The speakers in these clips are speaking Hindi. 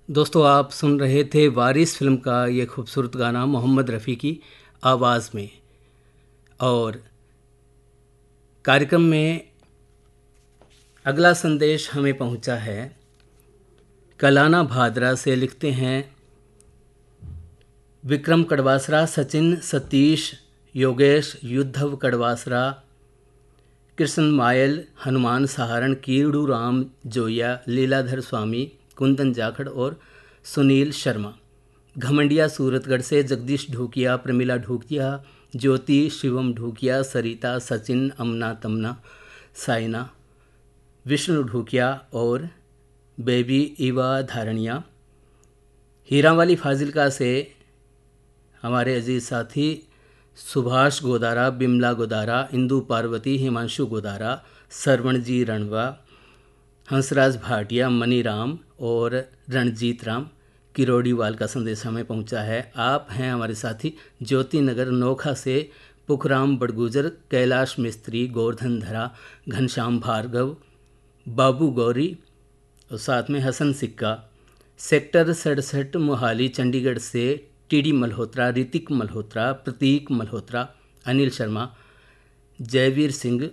दोस्तों, आप सुन रहे थे वारिस फिल्म का ये खूबसूरत गाना मोहम्मद रफ़ी की आवाज़ में। और कार्यक्रम में अगला संदेश हमें पहुंचा है कलाना भादरा से। लिखते हैं विक्रम कड़वासरा, सचिन, सतीश, योगेश, युद्धव कड़वासरा, कृष्ण मायल, हनुमान सहारण, कीड़ू राम जोया, लीलाधर स्वामी, कुंदन जाखड़ और सुनील शर्मा। घमंडिया सूरतगढ़ से जगदीश ढूकिया, प्रमिला ढूकिया, ज्योति, शिवम ढूकिया, सरिता, सचिन, अमना, तमना, साइना, विष्णु ढूकिया और बेबी ईवा धारणिया। हीरावाली फाजिलका से हमारे अजीज साथी सुभाष गोदारा, बिमला गोदारा, इंदु पार्वती, हिमांशु गोदारा, सरवण जी रणवा, हंसराज भाटिया, मनीराम और रणजीत राम किरोड़ीवाल का संदेश हमें पहुंचा है। आप हैं हमारे साथी ज्योति नगर नोखा से पुखराम बड़गुजर, कैलाश मिस्त्री, गोवर्धन धरा, घनश्याम भार्गव, बाबू गौरी और साथ में हसन सिक्का। सेक्टर 67 मोहाली चंडीगढ़ से टीडी मल्होत्रा, ऋतिक मल्होत्रा, प्रतीक मल्होत्रा, अनिल शर्मा, जयवीर सिंह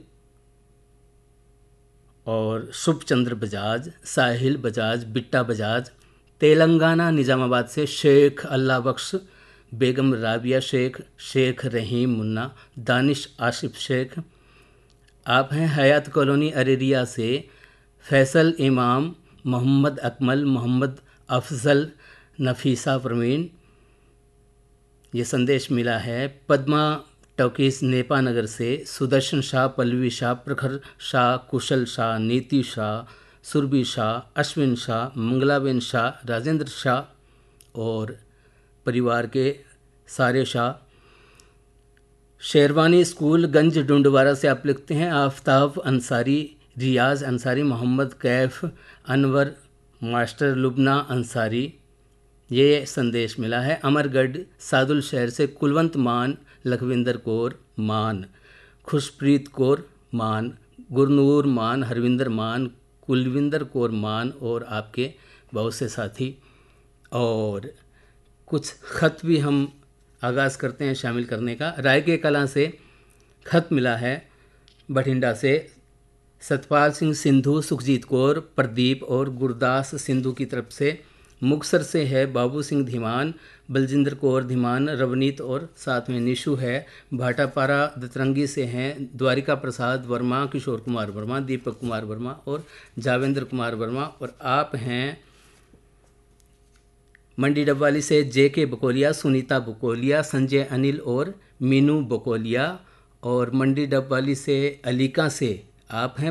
और शुभचंद्र बजाज, साहिल बजाज, बिट्टा बजाज। तेलंगाना निज़ामाबाद से शेख अल्लाह बख्श, बेगम राबिया शेख, शेख रहीम मुन्ना, दानिश आशिफ शेख। आप हैं हयात कॉलोनी अरेरिया से फैसल इमाम, मोहम्मद अकमल, मोहम्मद अफजल, नफीसा प्रवीण। ये संदेश मिला है पद्मा टॉकीज नेपा नगर से सुदर्शन शाह, पल्लवी शाह, प्रखर शाह, कुशल शाह, नीति शाह, सुरभि शाह, अश्विन शाह, मंगलाबेन शाह, राजेंद्र शाह और परिवार के सारे शाह। शेरवानी स्कूल गंज डुंडवारा से आप लिखते हैं आफ्ताब अंसारी, रियाज अंसारी, मोहम्मद कैफ, अनवर मास्टर, लुबना अंसारी। ये संदेश मिला है अमरगढ़ सादुल शहर से कुलवंत मान, लखविंदर कौर मान, खुशप्रीत कौर मान, गुरनूर मान, हरविंदर मान, कुलविंदर कौर मान और आपके बहुत से साथी। और कुछ ख़त भी हम आगाज़ करते हैं शामिल करने का। राय के कला से ख़त मिला है बठिंडा से सतपाल सिंह सिंधु, सुखजीत कौर, प्रदीप और गुरदास सिंधु की तरफ से। मुक्तसर से है बाबू सिंह धीमान, बलजिंदर कौर धीमान, रवनीत और साथ में निशु है। भाटापारा दतरंगी से हैं द्वारिका प्रसाद वर्मा, किशोर कुमार वर्मा, दीपक कुमार वर्मा और जावेंद्र कुमार वर्मा। और आप हैं मंडी डबवाली से जेके बकोलिया, सुनीता बकोलिया, संजय अनिल और मीनू बकोलिया। और मंडी डबवाली से अलीका से आप हैं